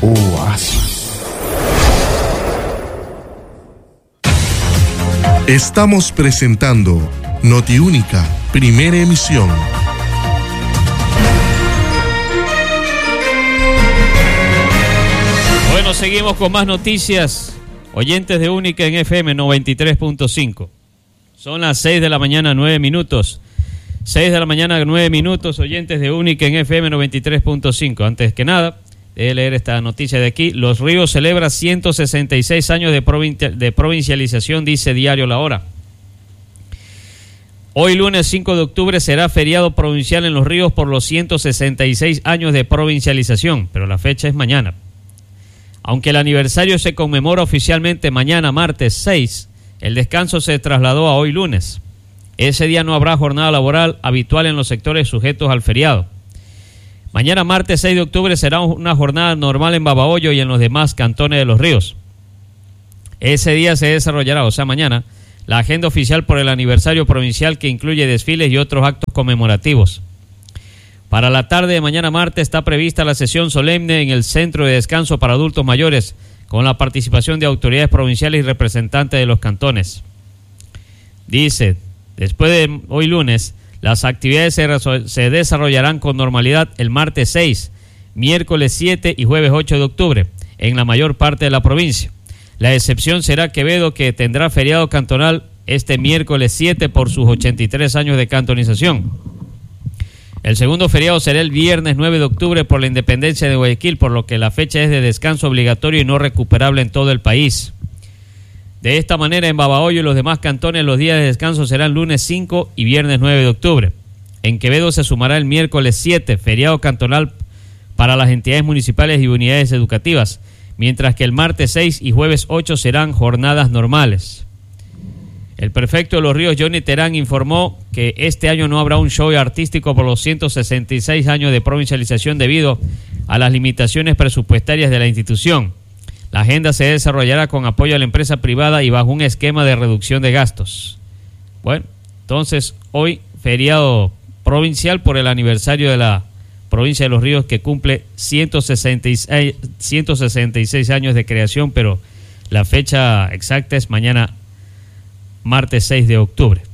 Oasis. Estamos presentando Notiúnica, primera emisión. Bueno, seguimos con más noticias. Oyentes de Única en FM 93.5. Son las 6 de la mañana, 9 minutos. 6 de la mañana, 9 minutos, oyentes de Única en FM 93.5. Antes que nada, de leer esta noticia de aquí. Los Ríos celebra 166 años de provincialización, dice Diario La Hora. Hoy lunes 5 de octubre será feriado provincial en Los Ríos por los 166 años de provincialización, pero la fecha es mañana. Aunque el aniversario se conmemora oficialmente mañana, martes 6, el descanso se trasladó a hoy lunes. Ese día no habrá jornada laboral habitual en los sectores sujetos al feriado. Mañana, martes 6 de octubre, será una jornada normal en Babahoyo y en los demás cantones de Los Ríos. Ese día se desarrollará, o sea, mañana, la agenda oficial por el aniversario provincial que incluye desfiles y otros actos conmemorativos. Para la tarde de mañana martes está prevista la sesión solemne en el Centro de Descanso para Adultos Mayores, con la participación de autoridades provinciales y representantes de los cantones. Dice, después de hoy lunes, las actividades se desarrollarán con normalidad el martes 6, miércoles 7 y jueves 8 de octubre, en la mayor parte de la provincia. La excepción será Quevedo, que tendrá feriado cantonal este miércoles 7 por sus 83 años de cantonización. El segundo feriado será el viernes 9 de octubre por la independencia de Guayaquil, por lo que la fecha es de descanso obligatorio y no recuperable en todo el país. De esta manera, en Babahoyo y los demás cantones, los días de descanso serán lunes 5 y viernes 9 de octubre. En Quevedo se sumará el miércoles 7, feriado cantonal para las entidades municipales y unidades educativas, mientras que el martes 6 y jueves 8 serán jornadas normales. El prefecto de Los Ríos, Johnny Terán, informó que este año no habrá un show artístico por los 166 años de provincialización debido a las limitaciones presupuestarias de la institución. La agenda se desarrollará con apoyo a la empresa privada y bajo un esquema de reducción de gastos. Bueno, entonces hoy feriado provincial por el aniversario de la provincia de Los Ríos, que cumple 166 años de creación, pero la fecha exacta es mañana martes 6 de octubre.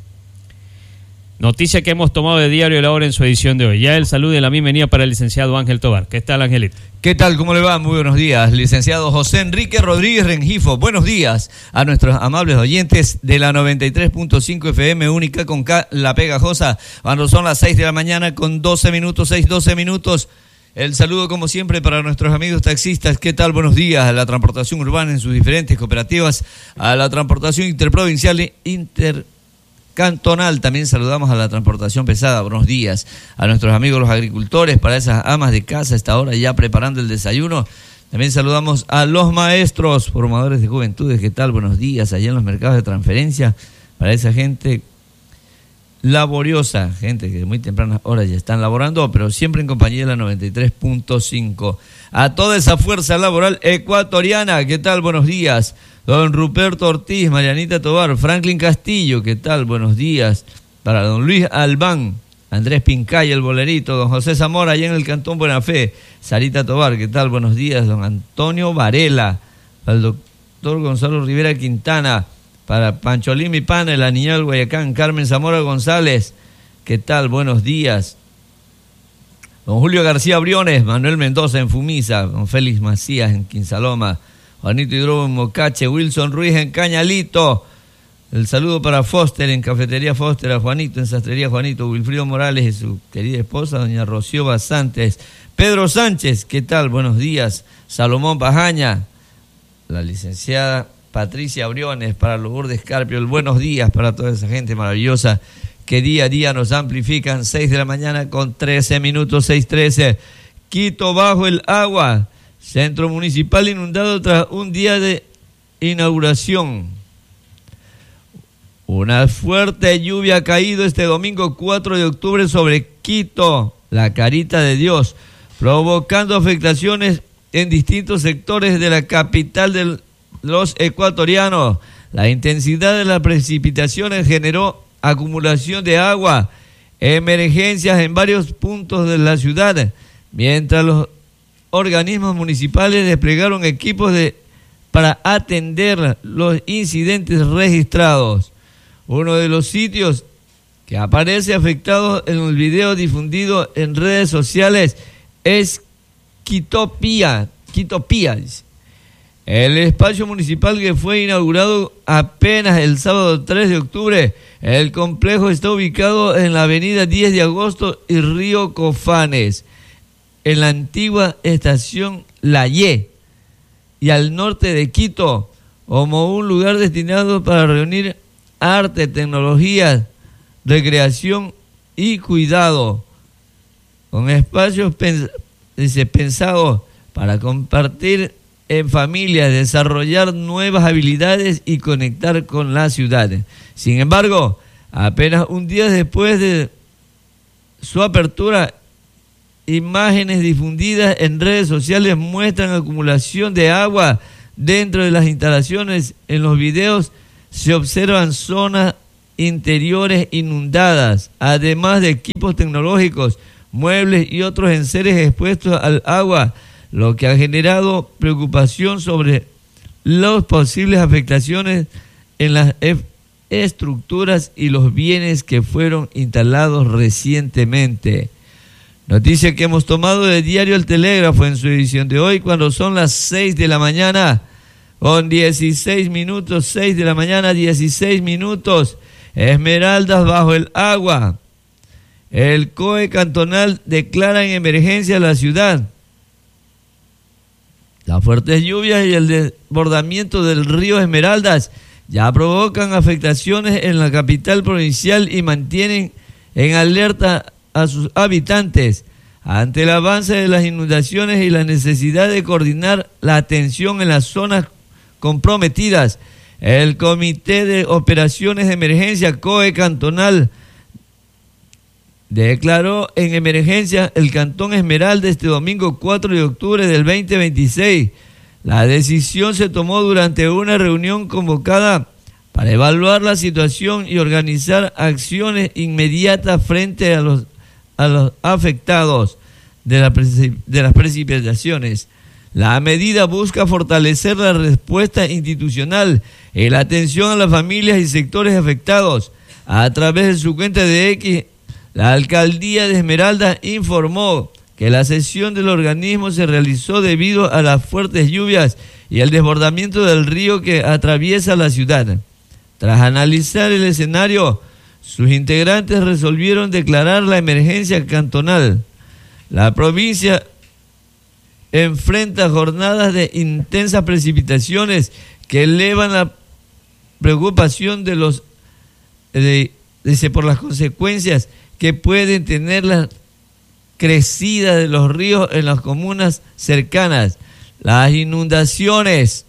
Noticia que hemos tomado de Diario La Hora en su edición de hoy. Ya el saludo y la bienvenida para el licenciado Ángel Tobar. ¿Qué tal, Angelito? ¿Qué tal? ¿Cómo le va? Muy buenos días, licenciado José Enrique Rodríguez Rengifo. Buenos días a nuestros amables oyentes de la 93.5 FM Única con K, La Pegajosa, cuando son las 6 de la mañana con 12 minutos, 6:12 minutos. El saludo, como siempre, para nuestros amigos taxistas. ¿Qué tal? Buenos días a la transportación urbana en sus diferentes cooperativas, a la transportación interprovincial e intercantonal. También saludamos a la transportación pesada. Buenos días a nuestros amigos los agricultores, para esas amas de casa a esta hora ya preparando el desayuno. También saludamos a los maestros, formadores de juventudes. ¿Qué tal? Buenos días allá en los mercados de transferencia, para esa gente laboriosa, gente que de muy tempranas horas ya están laborando, pero siempre en compañía de la 93.5. A toda esa fuerza laboral ecuatoriana, ¿qué tal? Buenos días. Don Ruperto Ortiz, Marianita Tobar, Franklin Castillo, ¿qué tal? Buenos días. Para don Luis Albán, Andrés Pincay, el bolerito, don José Zamora, allá en el Cantón Buena Fe, Sarita Tobar, ¿qué tal? Buenos días. Don Antonio Varela, al doctor Gonzalo Rivera Quintana, para Pancholín, mi pana, la niña del Guayacán, Carmen Zamora González, ¿qué tal? Buenos días. Don Julio García Briones, Manuel Mendoza en Fumisa, don Félix Macías en Quinsaloma, Juanito Hidrobo en Mocache, Wilson Ruiz en Cañalito. El saludo para Foster en Cafetería Foster, a Juanito en Sastrería Juanito, Wilfrido Morales y su querida esposa, doña Rocío Basantes. Pedro Sánchez, ¿qué tal? Buenos días. Salomón Pajaña, la licenciada Patricia Briones, para Lourdes Carpio, el buenos días para toda esa gente maravillosa que día a día nos amplifican. 6 de la mañana con 13 minutos, 6:13. Quito bajo el agua, centro municipal inundado tras un día de inauguración. Una fuerte lluvia ha caído este domingo 4 de octubre sobre Quito, la Carita de Dios, provocando afectaciones en distintos sectores de la capital de los ecuatorianos. La intensidad de las precipitaciones generó acumulación de agua, emergencias en varios puntos de la ciudad, mientras los organismos municipales desplegaron equipos para atender los incidentes registrados. Uno de los sitios que aparece afectado en el video difundido en redes sociales es Quitopía. El espacio municipal que fue inaugurado apenas el sábado 3 de octubre, el complejo está ubicado en la avenida 10 de agosto y Río Cofanes, en la antigua estación La Ye, y al norte de Quito, como un lugar destinado para reunir arte, tecnología, recreación y cuidado, con espacios pensados para compartir en familia, desarrollar nuevas habilidades y conectar con la ciudad. Sin embargo, apenas un día después de su apertura, imágenes difundidas en redes sociales muestran acumulación de agua dentro de las instalaciones. En los videos se observan zonas interiores inundadas, además de equipos tecnológicos, muebles y otros enseres expuestos al agua, lo que ha generado preocupación sobre las posibles afectaciones en las estructuras y los bienes que fueron instalados recientemente. Noticia que hemos tomado del diario El Telégrafo en su edición de hoy, cuando son las 6 de la mañana, con 16 minutos, 6 de la mañana, 16 minutos, Esmeraldas bajo el agua. El COE cantonal declara en emergencia la ciudad. Las fuertes lluvias y el desbordamiento del río Esmeraldas ya provocan afectaciones en la capital provincial y mantienen en alerta a sus habitantes ante el avance de las inundaciones y la necesidad de coordinar la atención en las zonas comprometidas. El Comité de Operaciones de Emergencia COE cantonal declaró en emergencia el Cantón Esmeralda este domingo 4 de octubre del 2026. La decisión se tomó durante una reunión convocada para evaluar la situación y organizar acciones inmediatas frente a los afectados de las precipitaciones. La medida busca fortalecer la respuesta institucional y la atención a las familias y sectores afectados. A través de su cuenta de X, la alcaldía de Esmeralda informó que la sesión del organismo se realizó debido a las fuertes lluvias y el desbordamiento del río que atraviesa la ciudad. Tras analizar el escenario, sus integrantes resolvieron declarar la emergencia cantonal. La provincia enfrenta jornadas de intensas precipitaciones que elevan la preocupación por las consecuencias que pueden tener la crecida de los ríos en las comunas cercanas. Las inundaciones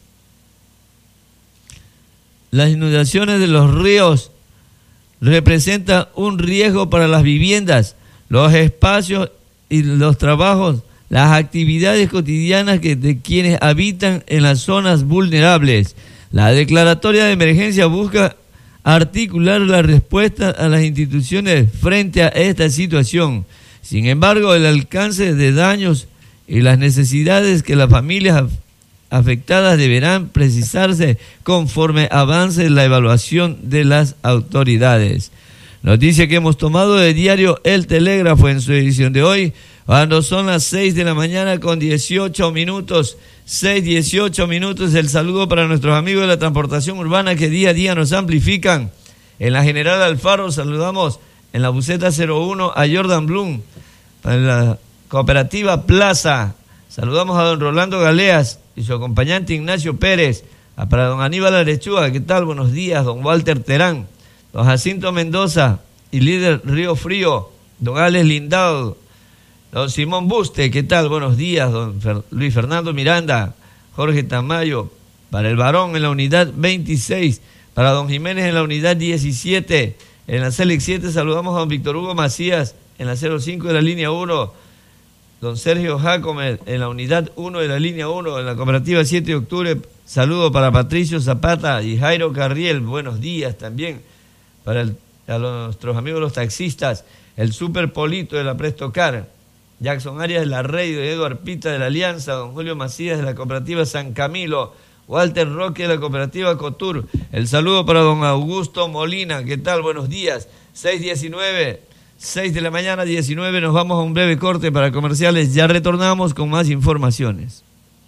de los ríos representan un riesgo para las viviendas, los espacios y los trabajos, las actividades cotidianas de quienes habitan en las zonas vulnerables. La declaratoria de emergencia busca articular la respuesta a las instituciones frente a esta situación. Sin embargo, el alcance de daños y las necesidades que las familias afectadas deberán precisarse conforme avance la evaluación de las autoridades. Noticia que hemos tomado del diario El Telégrafo en su edición de hoy, cuando son las 6 de la mañana con 18 minutos. 6:18 minutos. El saludo para nuestros amigos de la transportación urbana que día a día nos amplifican. En la General Alfaro saludamos en la buseta 01 a Jordan Blum, en la cooperativa Plaza. Saludamos a don Rolando Galeas y su acompañante Ignacio Pérez. Para don Aníbal Arechuga, ¿qué tal? Buenos días. Don Walter Terán, don Jacinto Mendoza y líder Río Frío, don Alex Lindado, don Simón Buste, ¿qué tal? Buenos días. Don Luis Fernando Miranda, Jorge Tamayo, para el varón en la unidad 26, para don Jiménez en la unidad 17, en la CELEC 7 saludamos a don Víctor Hugo Macías en la 05 de la línea 1, don Sergio Jacome en la unidad 1 de la línea 1, en la cooperativa 7 de octubre, saludo para Patricio Zapata y Jairo Carriel, buenos días también, para a nuestros amigos los taxistas, el Super Polito de la Prestocar, Jackson Arias de la Rey, Edward Pita de la Alianza, don Julio Macías de la Cooperativa San Camilo, Walter Roque de la Cooperativa Cotur. El saludo para don Augusto Molina. ¿Qué tal? Buenos días. 6:19, 6 de la mañana, 19. Nos vamos a un breve corte para comerciales. Ya retornamos con más informaciones.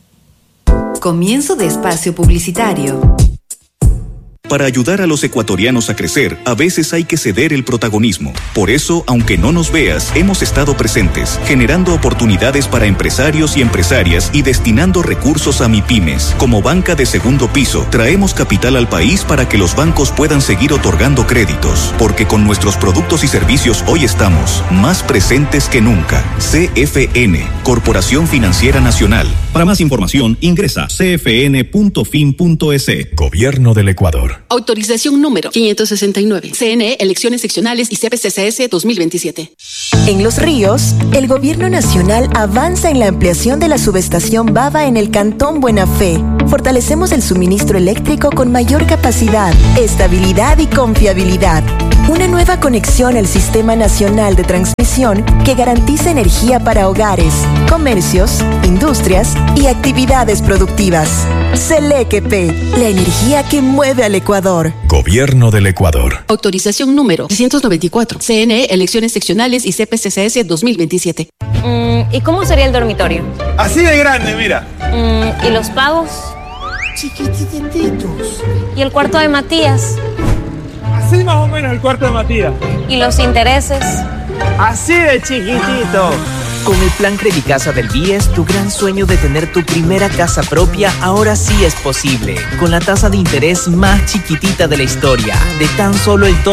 Comienzo de espacio publicitario. Para ayudar a los ecuatorianos a crecer, a veces hay que ceder el protagonismo. Por eso, aunque no nos veas, hemos estado presentes, generando oportunidades para empresarios y empresarias y destinando recursos a MIPYMES. Como banca de segundo piso, traemos capital al país para que los bancos puedan seguir otorgando créditos. Porque con nuestros productos y servicios hoy estamos más presentes que nunca. CFN, Corporación Financiera Nacional. Para más información, ingresa cfn.fin.es. Gobierno del Ecuador. Autorización número 569. CNE, Elecciones Seccionales y CPCCS 2027. En Los Ríos, el Gobierno Nacional avanza en la ampliación de la subestación Bava en el Cantón Buena Fe. Fortalecemos el suministro eléctrico con mayor capacidad, estabilidad y confiabilidad. Una nueva conexión al Sistema Nacional de Transmisión que garantiza energía para hogares, comercios, industrias y actividades productivas. Selequepe, la energía que mueve al Ecuador. Gobierno del Ecuador. Autorización número 694. CNE, Elecciones Seccionales y CPCCS 2027. ¿Y cómo sería el dormitorio? Así de grande, mira. ¿Y los pagos? Chiquititos. ¿Y el cuarto de Matías? Así más o menos el cuarto de Matías. ¿Y los intereses? Así de chiquitito. Con el plan Credicasa del BIES, tu gran sueño de tener tu primera casa propia ahora sí es posible. Con la tasa de interés más chiquitita de la historia, de tan solo el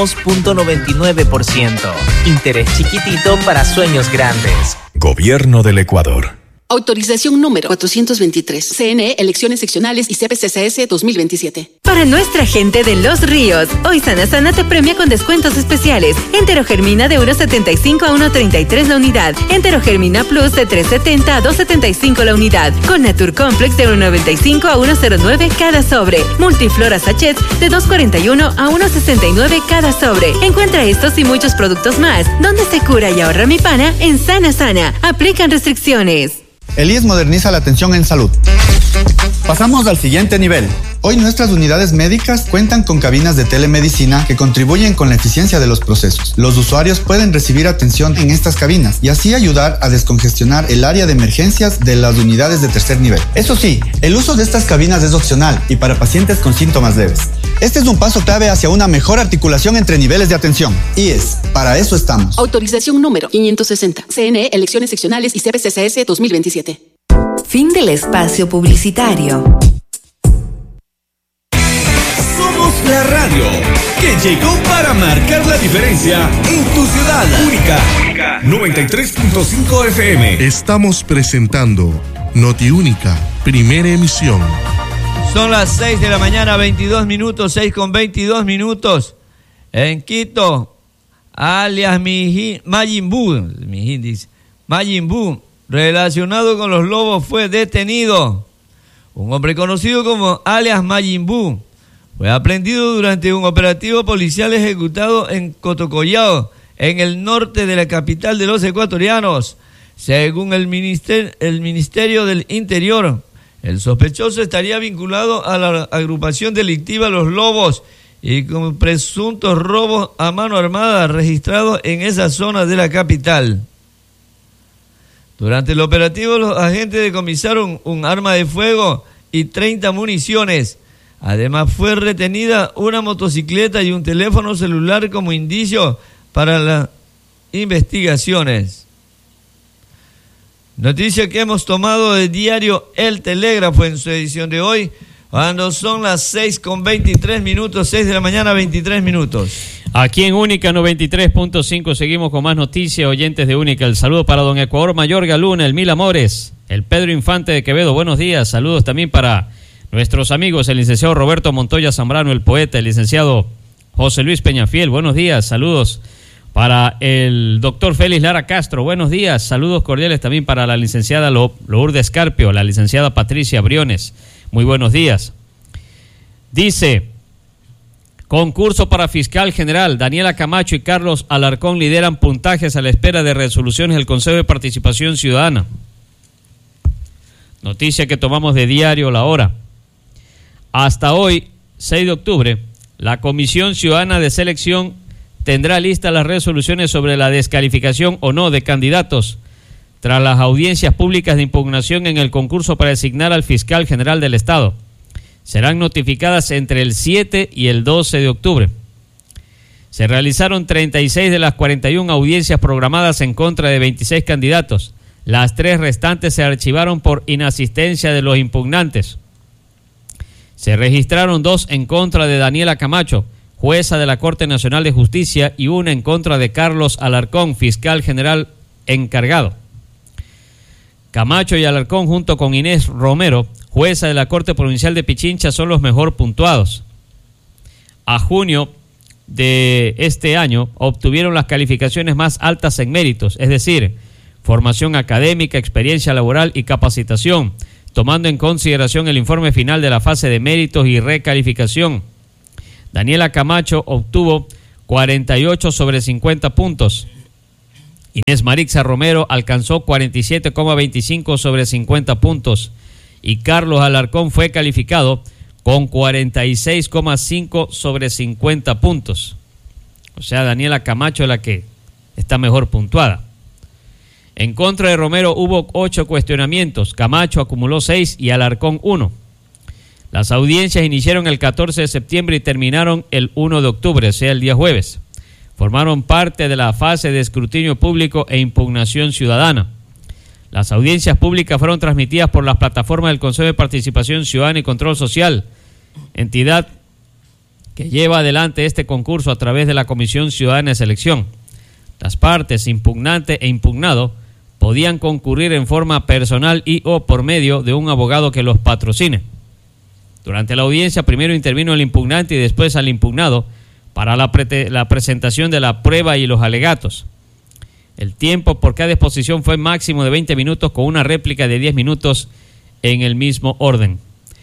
2.99%. Interés chiquitito para sueños grandes. Gobierno del Ecuador. Autorización número 423. CNE, Elecciones Seccionales y CPCCS 2027. Para nuestra gente de Los Ríos, hoy Sana Sana te premia con descuentos especiales. Enterogermina de 1.75 a 1.33 la unidad. Enterogermina Plus de 3.70 a 2.75 la unidad. Con Natur Complex de 1.95 a 1.09 cada sobre. Multiflora Sachets de 2.41 a 1.69 cada sobre. Encuentra estos y muchos productos más. Donde se cura y ahorra mi pana, en Sana Sana. Aplican restricciones. El IES moderniza la atención en salud. Pasamos al siguiente nivel. Hoy nuestras unidades médicas cuentan con cabinas de telemedicina que contribuyen con la eficiencia de los procesos. Los usuarios pueden recibir atención en estas cabinas y así ayudar a descongestionar el área de emergencias de las unidades de tercer nivel. Eso sí, el uso de estas cabinas es opcional y para pacientes con síntomas leves. Este es un paso clave hacia una mejor articulación entre niveles de atención. IES, para eso estamos. Autorización número 560. CNE, Elecciones Seccionales y CPCCS 2027. Fin del espacio publicitario. Somos la radio que llegó para marcar la diferencia en tu ciudad. Única 93.5 FM. Estamos presentando Notiúnica, primera emisión. Son las 6 de la mañana, 22 minutos, 6:22 minutos. En Quito, alias Majin Buu, relacionado con los lobos, fue detenido. Un hombre conocido como alias Majin Buu fue aprehendido durante un operativo policial ejecutado en Cotocollao, en el norte de la capital de los ecuatorianos. Según el Ministerio del Interior, el sospechoso estaría vinculado a la agrupación delictiva Los Lobos y con presuntos robos a mano armada registrados en esa zona de la capital. Durante el operativo, los agentes decomisaron un arma de fuego y 30 municiones. Además, fue retenida una motocicleta y un teléfono celular como indicio para las investigaciones. Noticia que hemos tomado del diario El Telégrafo en su edición de hoy, cuando son las 6:23 minutos, 6 de la mañana, 23 minutos. Aquí en Única 93.5 seguimos con más noticias, oyentes de Única. El saludo para don Ecuador Mayorga Luna, el Mil Amores, el Pedro Infante de Quevedo, buenos días. Saludos también para nuestros amigos, el licenciado Roberto Montoya Zambrano, el poeta, el licenciado José Luis Peñafiel, buenos días. Saludos para el doctor Félix Lara Castro, buenos días. Saludos cordiales también para la licenciada Lourdes Carpio, la licenciada Patricia Briones, muy buenos días. Dice: Concurso para fiscal general. Daniela Camacho y Carlos Alarcón lideran puntajes a la espera de resoluciones del Consejo de Participación Ciudadana. Noticia que tomamos de diario La Hora. Hasta hoy, 6 de octubre, la Comisión Ciudadana de Selección tendrá listas las resoluciones sobre la descalificación o no de candidatos tras las audiencias públicas de impugnación en el concurso para designar al fiscal general del Estado. Serán notificadas entre el 7 y el 12 de octubre. Se realizaron 36 de las 41 audiencias programadas en contra de 26 candidatos. Las 3 restantes se archivaron por inasistencia de los impugnantes. Se registraron 2 en contra de Daniela Camacho, jueza de la Corte Nacional de Justicia, y 1 en contra de Carlos Alarcón, fiscal general encargado. Camacho y Alarcón, junto con Inés Romero, jueza de la Corte Provincial de Pichincha, son los mejor puntuados. A junio de este año obtuvieron las calificaciones más altas en méritos, es decir, formación académica, experiencia laboral y capacitación, tomando en consideración el informe final de la fase de méritos y recalificación. Daniela Camacho obtuvo 48 sobre 50 puntos. Inés Marixa Romero alcanzó 47,25 sobre 50 puntos. Y Carlos Alarcón fue calificado con 46,5 sobre 50 puntos. O sea, Daniela Camacho es la que está mejor puntuada. En contra de Romero hubo 8 cuestionamientos. Camacho acumuló 6 y Alarcón 1. Las audiencias iniciaron el 14 de septiembre y terminaron el 1 de octubre, o sea, el día jueves. Formaron parte de la fase de escrutinio público e impugnación ciudadana. Las audiencias públicas fueron transmitidas por las plataformas del Consejo de Participación Ciudadana y Control Social, entidad que lleva adelante este concurso a través de la Comisión Ciudadana de Selección. Las partes, impugnante e impugnado, podían concurrir en forma personal y o por medio de un abogado que los patrocine. Durante la audiencia primero intervino el impugnante y después al impugnado para la presentación de la prueba y los alegatos. El tiempo por cada exposición fue máximo de 20 minutos con una réplica de 10 minutos en el mismo orden.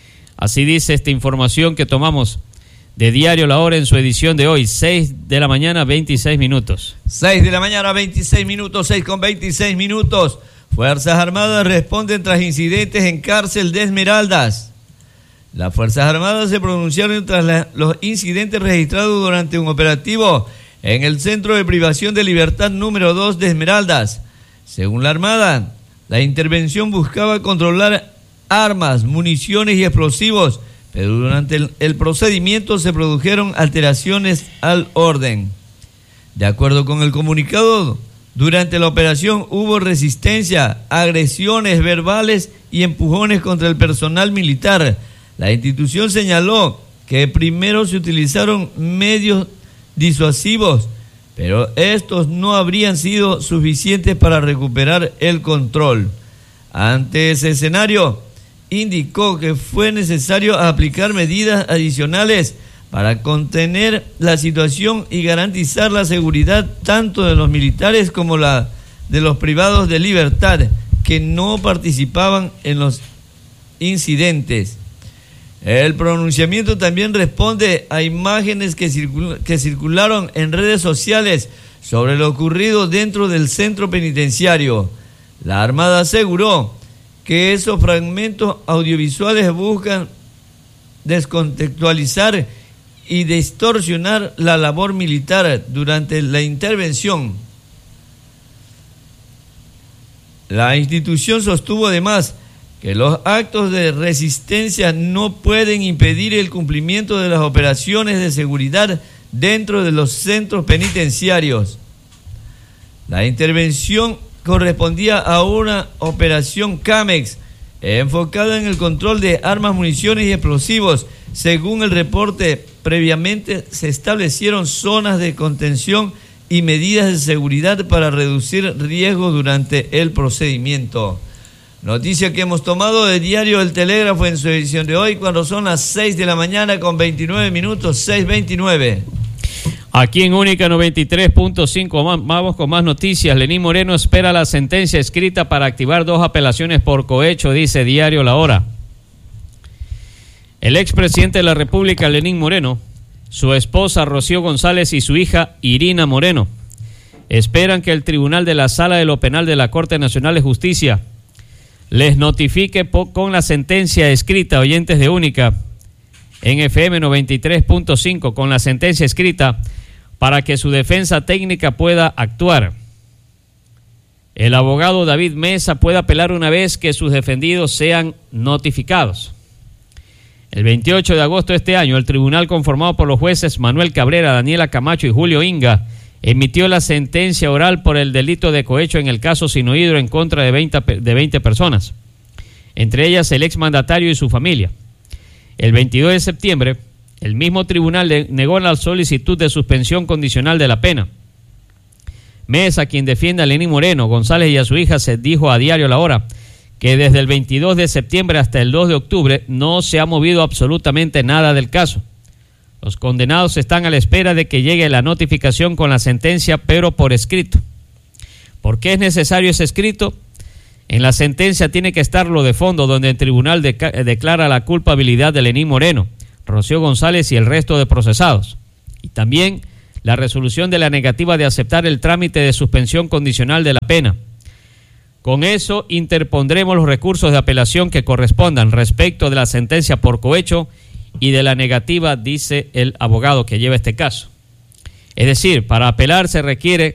Así dice esta información que tomamos de Diario La Hora en su edición de hoy, 6 de la mañana, 26 minutos. 6 de la mañana, 26 minutos, 6 con 26 minutos. Fuerzas Armadas responden tras incidentes en cárcel de Esmeraldas. Las Fuerzas Armadas se pronunciaron tras los incidentes registrados durante un operativo en el Centro de Privación de Libertad número 2 de Esmeraldas. Según la Armada, la intervención buscaba controlar armas, municiones y explosivos, pero durante el procedimiento se produjeron alteraciones al orden. De acuerdo con el comunicado, durante la operación hubo resistencia, agresiones verbales y empujones contra el personal militar. La institución señaló que primero se utilizaron medios disuasivos, pero estos no habrían sido suficientes para recuperar el control. Ante ese escenario, indicó que fue necesario aplicar medidas adicionales para contener la situación y garantizar la seguridad tanto de los militares como la de los privados de libertad que no participaban en los incidentes. El pronunciamiento también responde a imágenes que circularon en redes sociales sobre lo ocurrido dentro del centro penitenciario. La Armada aseguró que esos fragmentos audiovisuales buscan descontextualizar y distorsionar la labor militar durante la intervención. La institución sostuvo además que los actos de resistencia no pueden impedir el cumplimiento de las operaciones de seguridad dentro de los centros penitenciarios. La intervención correspondía a una operación CAMEX enfocada en el control de armas, municiones y explosivos. Según el reporte, previamente se establecieron zonas de contención y medidas de seguridad para reducir riesgos durante el procedimiento. Noticia que hemos tomado del diario El Telégrafo en su edición de hoy, cuando son las 6 de la mañana con 29 minutos, 6:29. Aquí en Única 93.5 vamos con más noticias. Lenín Moreno espera la sentencia escrita para activar 2 apelaciones por cohecho, dice Diario La Hora. El expresidente de la República, Lenín Moreno, su esposa Rocío González y su hija Irina Moreno esperan que el Tribunal de la Sala de lo Penal de la Corte Nacional de Justicia les notifique con la sentencia escrita, oyentes de Única, en FM 93.5, con la sentencia escrita, para que su defensa técnica pueda actuar. El abogado David Mesa puede apelar una vez que sus defendidos sean notificados. El 28 de agosto de este año, el tribunal conformado por los jueces Manuel Cabrera, Daniela Camacho y Julio Inga emitió la sentencia oral por el delito de cohecho en el caso Sinohidro en contra de 20 personas, entre ellas el exmandatario y su familia. El 22 de septiembre, el mismo tribunal negó la solicitud de suspensión condicional de la pena. Mesa, quien defiende a Lenín Moreno, González y a su hija, se dijo a Diario La Hora que desde el 22 de septiembre hasta el 2 de octubre no se ha movido absolutamente nada del caso. Los condenados están a la espera de que llegue la notificación con la sentencia, pero por escrito. ¿Por qué es necesario ese escrito? En la sentencia tiene que estar lo de fondo, donde el tribunal declara la culpabilidad de Lenín Moreno, Rocío González y el resto de procesados. Y también la resolución de la negativa de aceptar el trámite de suspensión condicional de la pena. Con eso interpondremos los recursos de apelación que correspondan respecto de la sentencia por cohecho y de la negativa, dice el abogado que lleva este caso. Es decir, para apelar se requiere